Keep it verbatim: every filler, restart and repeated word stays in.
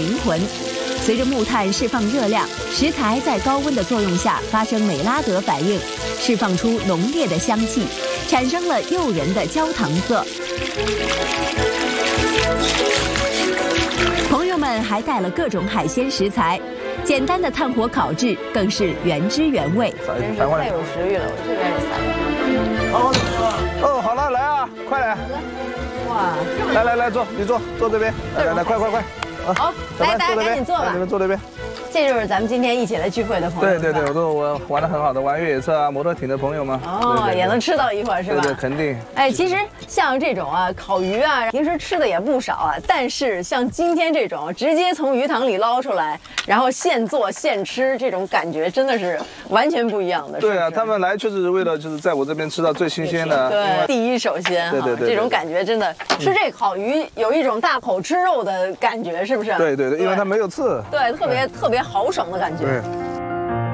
灵魂。随着木炭释放热量，食材在高温的作用下发生美拉德反应，释放出浓烈的香气，产生了诱人的焦糖色。朋友们还带了各种海鲜食材，简单的炭火烤制更是原汁原味。 真是太有食欲了，我这边也撒。 哦哦，好了，来啊，快来！ 哇， 来来来，坐，你坐，坐这边，来来来，快快快！ 好，来大家赶紧坐吧， 你们坐这边。 这就是咱们今天一起来聚会的朋友。 对对对，我都我玩的很好的，玩越野车啊、摩托艇的朋友们。 哦，也能吃到一块是吧？ 对对，肯定。 哎，其实像这种啊，烤鱼啊，平时吃的也不少啊。但是像今天这种直接从鱼塘里捞出来，然后现做现吃，这种感觉真的是完全不一样的。 对啊，他们来就是为了就是在我这边吃到最新鲜的。 对，第一手鲜。 对对对， 这种感觉真的吃这烤鱼有一种大口吃肉的感觉，是不是？ 对对对，因为它没有刺。 对，特别特别豪爽的感觉。 对。